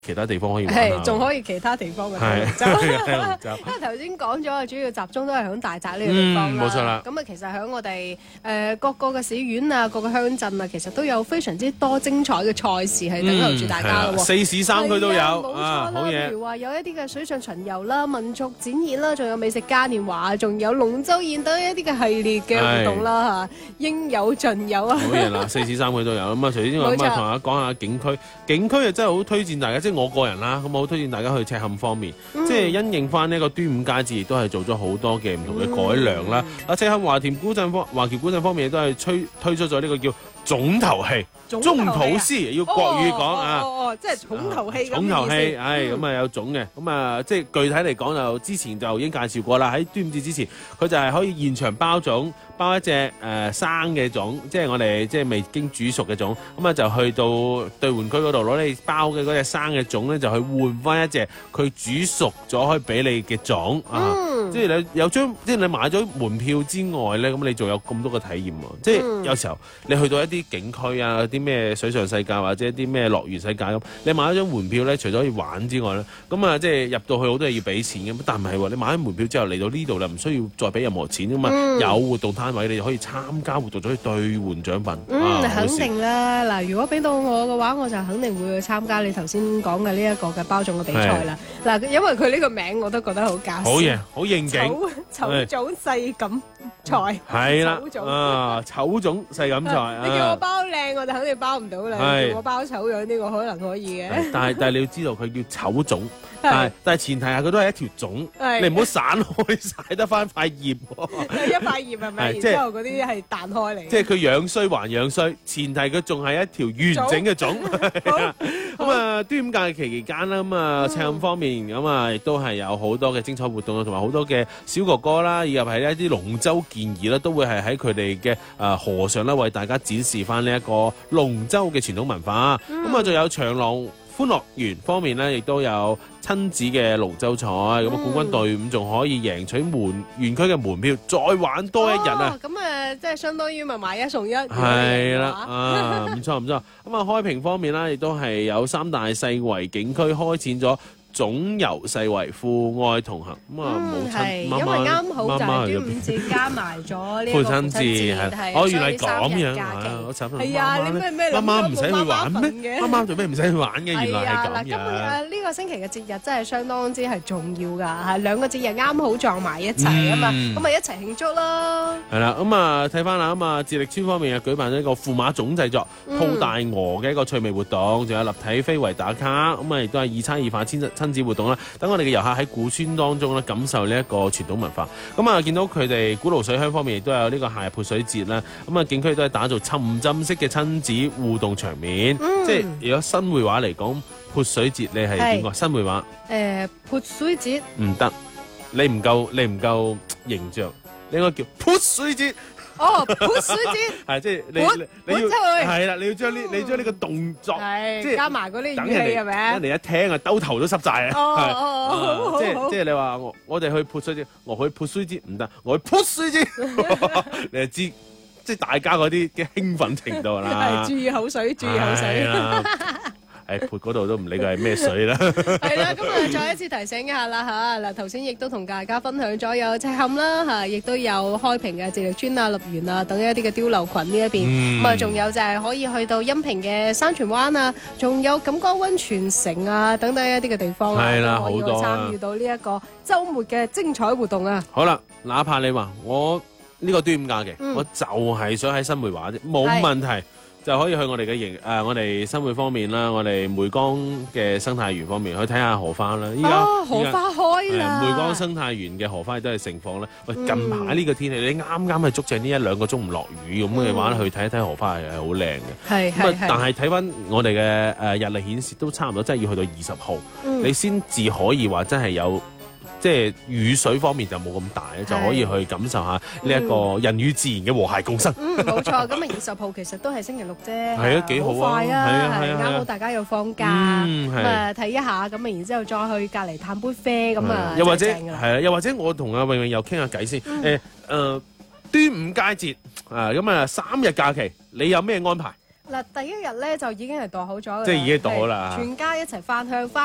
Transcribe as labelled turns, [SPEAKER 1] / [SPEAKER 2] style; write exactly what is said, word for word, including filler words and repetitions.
[SPEAKER 1] 其他地方可以玩
[SPEAKER 2] 係，
[SPEAKER 1] 下。
[SPEAKER 2] 仲可以其他地方嘅
[SPEAKER 1] 係
[SPEAKER 2] 龍舟。
[SPEAKER 1] 係龍舟。
[SPEAKER 2] 因為頭先講咗，主要集中都係響大宅呢個地方啦。
[SPEAKER 1] 嗯冇錯啦
[SPEAKER 2] 咁啊，其實響我哋誒、呃、各個嘅市縣啊，各個鄉鎮啊，其實都有非常之多精彩嘅賽事係等候住大家咯喎。
[SPEAKER 1] 四市三區都有
[SPEAKER 2] 係啊冇錯
[SPEAKER 1] 啊，
[SPEAKER 2] 啦。
[SPEAKER 1] 好嘢
[SPEAKER 2] 譬。如話有一啲嘅水上巡遊啦、民族展演啦，仲有美食嘉年華，仲有龍舟宴等一啲嘅系列嘅活動啦嚇，應有盡有啊！
[SPEAKER 1] 好嘢啦，四市三區都有咁啊！除此之外，
[SPEAKER 2] 冇錯
[SPEAKER 1] 咁啊同大家講下景區，景區啊真係好推薦大家，即係我個人啦，咁我好推薦大家去赤坎方面，
[SPEAKER 2] 嗯
[SPEAKER 1] 即係因應翻呢個端午佳節，亦都係做咗好多嘅唔同嘅改良啦。啊，赤坎華田古鎮方華僑古鎮方面亦都係推推出咗呢個叫重頭戲。
[SPEAKER 2] 重
[SPEAKER 1] 中
[SPEAKER 2] 頭戲啊
[SPEAKER 1] 土師要國語講啊。
[SPEAKER 2] 哦哦哦，即係重頭戲咁
[SPEAKER 1] 重頭戲，
[SPEAKER 2] 嘅意思
[SPEAKER 1] 係咁啊有種嘅，咁啊即係具體嚟講就之前就已經介紹過啦。喺端午節之前，佢就係可以現場包粽，包一隻誒、呃、生嘅粽，即係我哋即係未經煮熟嘅粽，咁啊就去到兌換區嗰度攞你包嘅嗰隻生嘅粽咧，就去換翻一隻佢煮熟咗可以俾你嘅粽啊！
[SPEAKER 2] 嗯
[SPEAKER 1] 即係你有張，即係你買咗門票之外咧，咁你仲有咁多嘅體驗喎。即係有時候你去到一啲景區啊，啲咩水上世界或者一啲咩樂園世界咁，你買咗張門票咧，除咗可以玩之外咧，咁啊即係入到去好多嘢要俾錢嘅，但唔係喎，你買咗門票之後嚟到呢度啦，唔需要再俾任何錢噶嘛，
[SPEAKER 2] 嗯
[SPEAKER 1] 有活動攤位你就可以參加活動，就可以兌換獎品。
[SPEAKER 2] 嗯，
[SPEAKER 1] 啊
[SPEAKER 2] 肯定啦！嗱，如果俾到我嘅話，我就肯定會去參加你頭先講嘅呢一個嘅包粽嘅比賽啦。嗱，因為佢呢個名我都覺得好搞笑。
[SPEAKER 1] 好嘢，好應景。
[SPEAKER 2] 醜種細錦賽
[SPEAKER 1] 係啦
[SPEAKER 2] 醜種，
[SPEAKER 1] 啊醜種細錦賽，
[SPEAKER 2] 你叫我
[SPEAKER 1] 啊
[SPEAKER 2] 包靚，我就肯定包唔到啦。
[SPEAKER 1] 係
[SPEAKER 2] 叫我包醜樣呢個可能可以嘅。
[SPEAKER 1] 但係但係你要知道佢叫醜種，但係但係前提係佢都係一條種，
[SPEAKER 2] 係
[SPEAKER 1] 你唔好散開晒得翻塊葉喎。
[SPEAKER 2] 一塊葉係咪？然
[SPEAKER 1] 係即係
[SPEAKER 2] 之後嗰啲係彈開嚟。
[SPEAKER 1] 即係佢樣衰還樣衰，前提佢仲係一條完整嘅種。
[SPEAKER 2] 好
[SPEAKER 1] 咁啊，端午假期期間啦，咁啊赤坎方面咁啊，亦都係有好多嘅精彩活動啊，同埋好多嘅小哥哥啦，以及係一啲龍舟健兒啦，都會係喺佢哋嘅誒河上啦，為大家展示翻呢一個龍舟嘅傳統文化。咁啊，仲有長廊歡樂園方面咧，亦都有親子嘅龍舟賽，咁啊冠軍隊伍仲可以贏取門園區嘅門票，再玩多一日啊！
[SPEAKER 2] 哦咁誒，即係相當於咪買一送一。
[SPEAKER 1] 係啦，啊，唔錯唔錯。咁啊，開平方面啦，亦都係有三大世遺景區開展咗總遊世遺父愛同行。咁啊，母
[SPEAKER 2] 嗯，係，
[SPEAKER 1] 親媽
[SPEAKER 2] 因為
[SPEAKER 1] 媽
[SPEAKER 2] 啱好就係
[SPEAKER 1] 媽媽
[SPEAKER 2] 端午節加埋咗呢個
[SPEAKER 1] 父親節係，
[SPEAKER 2] 係
[SPEAKER 1] 哦，原來
[SPEAKER 2] 所以
[SPEAKER 1] 咁樣
[SPEAKER 2] 三日假
[SPEAKER 1] 啊！我
[SPEAKER 2] 期
[SPEAKER 1] 諗
[SPEAKER 2] 係啊，你咩咩
[SPEAKER 1] 媽媽唔使去玩咩？
[SPEAKER 2] 嘅
[SPEAKER 1] 媽媽做咩唔使去玩嘅？原來係
[SPEAKER 2] 嗱，
[SPEAKER 1] 咁
[SPEAKER 2] 今日
[SPEAKER 1] 樣。
[SPEAKER 2] 誒呢個星期嘅節日真係相當之係重要㗎，係兩個節日啱好撞埋一齊啊嘛，
[SPEAKER 1] 嗯
[SPEAKER 2] 咁咪一齊慶祝咯。
[SPEAKER 1] 係啦，咁啊睇翻啦，咁啊智力村方面啊舉辦咗一個駙馬總製作兔大鵝嘅一個趣味活動，仲有立體飛圍打卡，咁啊亦都係二餐二飯親親子活動啦。等我哋嘅遊客喺古村當中咧感受呢一個傳統文化。咁啊見到佢哋古爐水鄉方面亦都有呢個夏日潑水節啦。咁啊景區都係打造沉浸式嘅親子互動場面，
[SPEAKER 2] 嗯
[SPEAKER 1] 即係如果新會話嚟講，潑水節你係點講？新會話
[SPEAKER 2] 誒潑水節
[SPEAKER 1] 唔得，你唔夠你唔夠形象，你應該叫潑水節。
[SPEAKER 2] 哦，潑水節
[SPEAKER 1] 係即係你
[SPEAKER 2] 潑
[SPEAKER 1] 你你要
[SPEAKER 2] 潑出去
[SPEAKER 1] 係啦，你要將呢你將呢個動作即
[SPEAKER 2] 係
[SPEAKER 1] 係
[SPEAKER 2] 加埋嗰啲語
[SPEAKER 1] 等人哋
[SPEAKER 2] 氣係咪？
[SPEAKER 1] 人哋一聽啊，兜頭都濕晒啊！
[SPEAKER 2] 哦
[SPEAKER 1] 係
[SPEAKER 2] 哦哦
[SPEAKER 1] 啊
[SPEAKER 2] 好好好
[SPEAKER 1] 即係即係你話我我哋去潑水節，我去潑水節唔得，我去潑水節，你就知即係大家嗰啲嘅興奮程度啦
[SPEAKER 2] 係。注意口水，注意口
[SPEAKER 1] 係
[SPEAKER 2] 水。
[SPEAKER 1] 啦，喺潑嗰度都唔理佢係咩水啦。
[SPEAKER 2] 係啦，咁啊，再一次提醒一下啦嚇，嗱頭先亦都同大家分享咗有赤坎啦嚇，亦都有開平嘅智力村啊、立園啊等一啲嘅碉樓群呢一邊，咁啊仲有就係可以去到陰平嘅山泉灣啊，仲有錦江溫泉城啊等等一啲嘅地方啊，
[SPEAKER 1] 係啦
[SPEAKER 2] 都可以去
[SPEAKER 1] 好多啊
[SPEAKER 2] 參與到呢一個週末嘅精彩活動啊！
[SPEAKER 1] 好啦，哪怕你話我呢個端午假期，
[SPEAKER 2] 嗯
[SPEAKER 1] 我就係想喺新會玩啫，冇問題。就可以去我哋嘅營誒，我哋新會方面啦，我哋梅江嘅生態園方面去睇下荷花啦。依家
[SPEAKER 2] 啊，荷花開
[SPEAKER 1] 係
[SPEAKER 2] 啦！
[SPEAKER 1] 梅江生態園嘅荷花都係盛放咧。喂，
[SPEAKER 2] 嗯
[SPEAKER 1] 近排呢個天氣，你啱啱係捉正呢一兩個鐘唔落雨咁嘅話，去睇一睇荷花係係好靚嘅。咁啊，
[SPEAKER 2] 係係係，
[SPEAKER 1] 但係睇翻我哋嘅誒日曆顯示，都差唔多真係要去到二十號，
[SPEAKER 2] 嗯
[SPEAKER 1] 你先至可以話真係有。即係雨水方面就冇咁大咧，就可以去感受下呢一個人與自然嘅和諧共生。
[SPEAKER 2] 嗯，冇錯。咁啊，二十號其實都係星期六啫，
[SPEAKER 1] 係啊幾好啊
[SPEAKER 2] 快啊，
[SPEAKER 1] 係啊係啊
[SPEAKER 2] 係啱好大家要放假，
[SPEAKER 1] 嗯係
[SPEAKER 2] 咁啊睇一下，咁啊然之後再去隔離探杯啡，咁啊
[SPEAKER 1] 又或者
[SPEAKER 2] 真係正㗎啦
[SPEAKER 1] 係啊，又或者我同阿永永又傾下偈先。誒誒，端午佳節啊，咁啊三日假期，你有咩安排？
[SPEAKER 2] 嗱，第一日咧就已經係度好咗㗎啦，
[SPEAKER 1] 即係已經度好啦
[SPEAKER 2] 係全家一齊返鄉。